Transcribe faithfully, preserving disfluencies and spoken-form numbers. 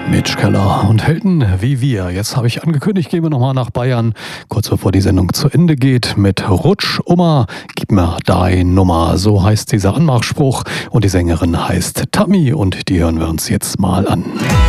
Mitch Keller und Helden wie wir. Jetzt habe ich angekündigt, gehen wir nochmal nach Bayern, kurz bevor die Sendung zu Ende geht, mit Rutsch Oma, gib mir deine Nummer. So heißt dieser Anmachspruch und die Sängerin heißt Tammy und die hören wir uns jetzt mal an.